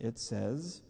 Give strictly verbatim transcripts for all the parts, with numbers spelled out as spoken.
it says,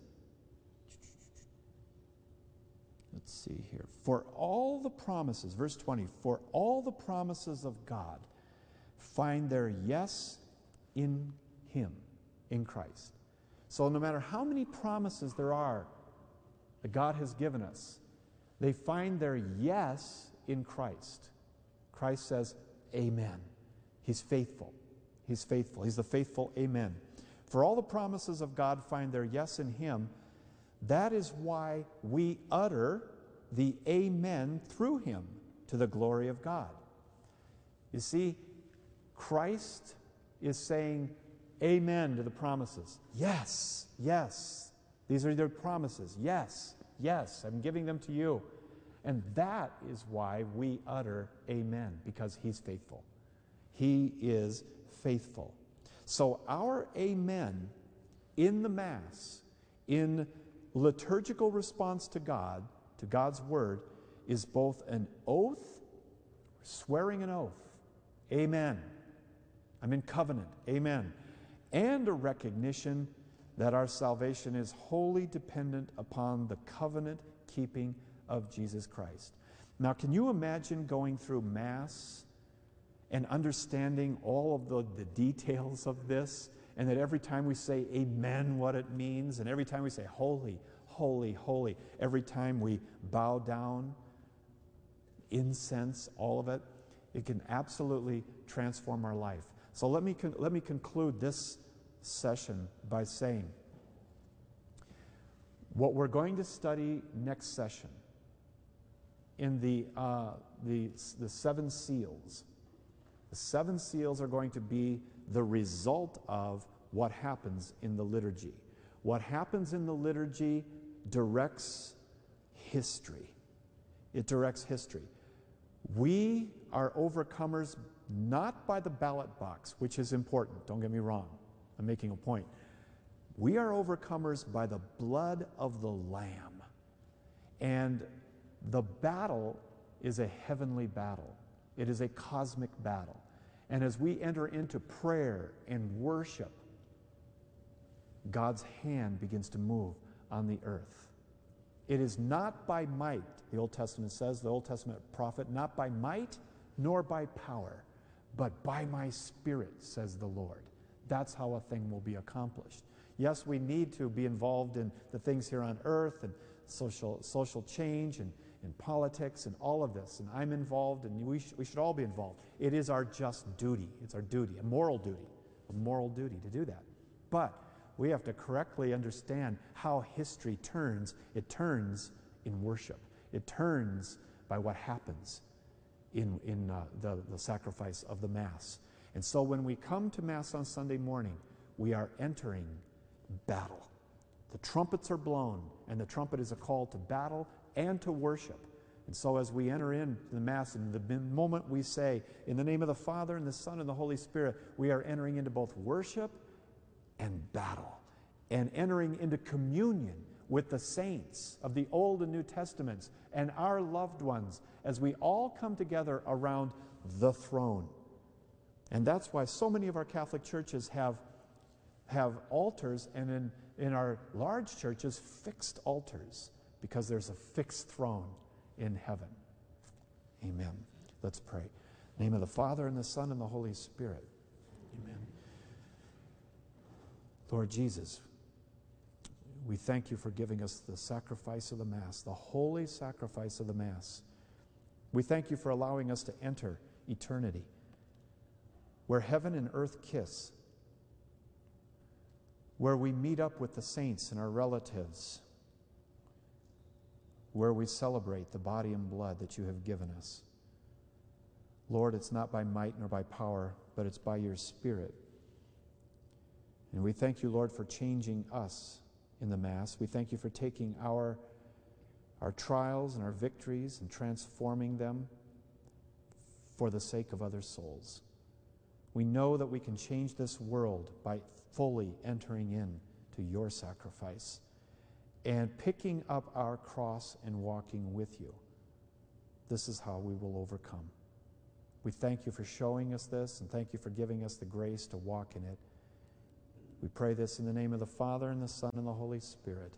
let's see here, for all the promises, verse twenty, for all the promises of God find their yes in Him, in Christ. So no matter how many promises there are that God has given us, they find their yes in Christ. Christ says, amen. He's faithful. He's faithful. He's the faithful amen. For all the promises of God find their yes in Him. That is why we utter the amen through Him to the glory of God. You see, Christ is saying amen to the promises. Yes, yes. These are their promises. Yes, yes. I'm giving them to you. And that is why we utter amen, because He's faithful. He is faithful. So our amen in the Mass, in liturgical response to God, to God's Word, is both an oath, swearing an oath, amen. I'm in covenant, amen. And a recognition that our salvation is wholly dependent upon the covenant-keeping of Jesus Christ. Now, can you imagine going through Mass and understanding all of the, the details of this, and that every time we say amen, what it means, and every time we say holy, holy, holy, every time we bow down, incense, all of it, it can absolutely transform our life. So let me, con- let me conclude this session by saying what we're going to study next session in the, uh, the, the seven seals. The seven seals are going to be the result of what happens in the liturgy. What happens in the liturgy directs history. It directs history. We are overcomers not by the ballot box, which is important. Don't get me wrong. I'm making a point. We are overcomers by the blood of the Lamb. And the battle is a heavenly battle. It is a cosmic battle. And as we enter into prayer and worship, God's hand begins to move on the earth. It is not by might, the Old Testament says, the Old Testament prophet, not by might nor by power, but by my Spirit, says the Lord. That's how a thing will be accomplished. Yes, we need to be involved in the things here on earth and social, social change and in politics and all of this, and I'm involved, and we, sh- we should all be involved. It is our just duty. It's our duty, a moral duty, a moral duty to do that. But we have to correctly understand how history turns. It turns in worship. It turns by what happens in, in uh, the, the sacrifice of the Mass. And so when we come to Mass on Sunday morning, we are entering battle. The trumpets are blown, and the trumpet is a call to battle and to worship. And so as we enter into the Mass, and the moment we say, in the name of the Father, and the Son, and the Holy Spirit, we are entering into both worship and battle, and entering into communion with the saints of the Old and New Testaments and our loved ones as we all come together around the throne. And that's why so many of our Catholic churches have, have altars, and in, in our large churches, fixed altars, because there's a fixed throne in heaven. Amen. Let's pray. In the name of the Father, and the Son, and the Holy Spirit. Amen. Lord Jesus, we thank you for giving us the sacrifice of the Mass, the holy sacrifice of the Mass. We thank you for allowing us to enter eternity, where heaven and earth kiss, where we meet up with the saints and our relatives, where we celebrate the body and blood that you have given us. Lord, it's not by might nor by power, but it's by your Spirit. And we thank you, Lord, for changing us in the Mass. We thank you for taking our, our trials and our victories and transforming them for the sake of other souls. We know that we can change this world by fully entering in to your sacrifice and picking up our cross and walking with you. This is how we will overcome. We thank you for showing us this, and thank you for giving us the grace to walk in it. We pray this in the name of the Father, and the Son, and the Holy Spirit.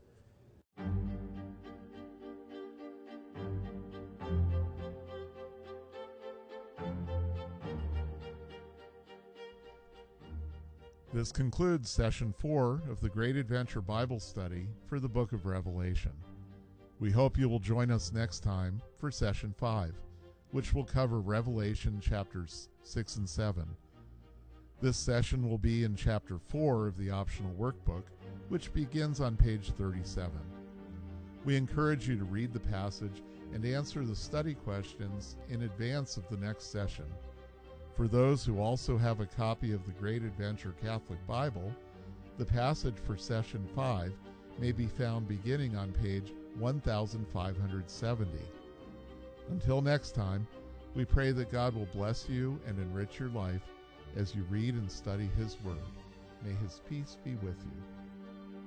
This concludes session four of the Great Adventure Bible Study for the Book of Revelation. We hope you will join us next time for session five, which will cover Revelation chapters six and seven. This session will be in chapter four of the optional workbook, which begins on page thirty-seven. We encourage you to read the passage and answer the study questions in advance of the next session. For those who also have a copy of the Great Adventure Catholic Bible, the passage for session five may be found beginning on page one thousand five hundred seventy. Until next time, we pray that God will bless you and enrich your life as you read and study His Word. May His peace be with you.